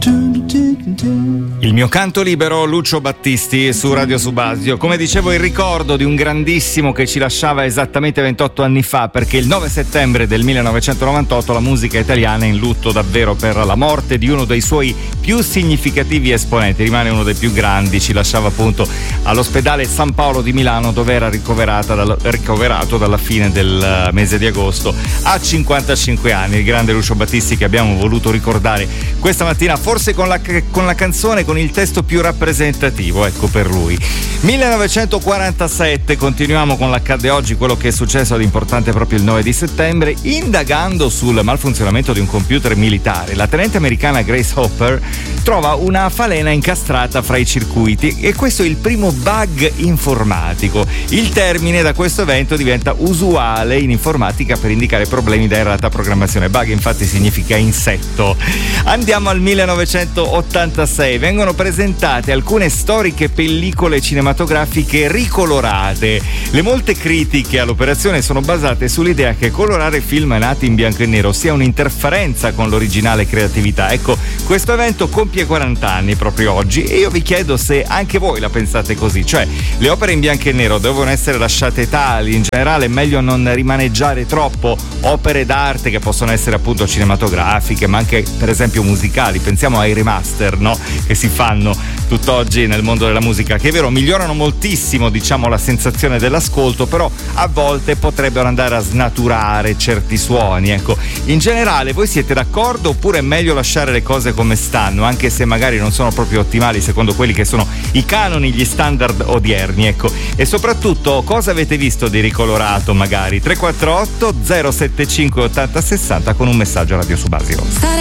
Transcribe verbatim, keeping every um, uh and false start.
Il mio canto libero, Lucio Battisti su Radio Subasio. Come dicevo, il ricordo di un grandissimo che ci lasciava esattamente ventotto anni fa, perché il nove settembre del millenovecentonovantotto la musica italiana è in lutto davvero per la morte di uno dei suoi più significativi esponenti. Rimane uno dei più grandi, ci lasciava appunto all'ospedale San Paolo di Milano, dove era ricoverata dal, ricoverato dalla fine del mese di agosto a cinquantacinque anni. Il grande Lucio Battisti che abbiamo voluto ricordare questa mattina, forse con la, con la canzone con il testo più rappresentativo, ecco, per lui. millenovecentoquarantasette, continuiamo con l'accade oggi, quello che è successo di importante proprio il nove di settembre. Indagando sul malfunzionamento di un computer militare, la tenente americana Grace Hopper trova una falena incastrata fra i circuiti, e questo è il primo bug informatico. Il termine da questo evento diventa usuale in informatica per indicare problemi da errata programmazione. Bug infatti significa insetto. Andiamo al millenovecentottantasei, vengono presentate alcune storiche pellicole cinematografiche ricolorate. Le molte critiche all'operazione sono basate sull'idea che colorare film nati in bianco e nero sia un'interferenza con l'originale creatività. Ecco, questo evento compie quaranta anni proprio oggi, e io vi chiedo se anche voi la pensate così, cioè le opere in bianco e nero devono essere lasciate tali. In generale è meglio non rimaneggiare troppo opere d'arte che possono essere appunto cinematografiche, ma anche per esempio musicali. Pensiamo ai remaster, no? Che si fanno tutt'oggi nel mondo della musica, che è vero migliorano moltissimo, diciamo, la sensazione dell'ascolto, però a volte potrebbero andare a snaturare certi suoni. Ecco, in generale voi siete d'accordo, oppure è meglio lasciare le cose come stanno, anche se magari non sono proprio ottimali secondo quelli che sono i canoni, gli standard odierni? Ecco, e soprattutto cosa avete visto di ricolorato magari? Tre quattro otto zero sette cinque ottanta sessanta con un messaggio a Radio Subasio.